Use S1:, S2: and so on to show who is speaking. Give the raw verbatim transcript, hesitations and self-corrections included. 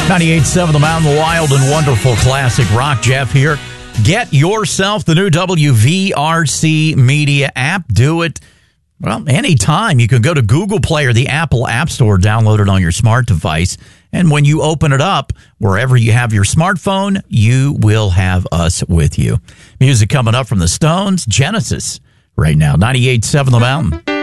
S1: ninety-eight point seven The Mountain, wild and wonderful classic rock. Jeff here. Get yourself the new W V R C Media app. Do it, well, anytime. You can go to Google Play or the Apple App Store, download it on your smart device. And when you open it up, wherever you have your smartphone, you will have us with you. Music coming up from the Stones, Genesis, right now. ninety-eight point seven The Mountain.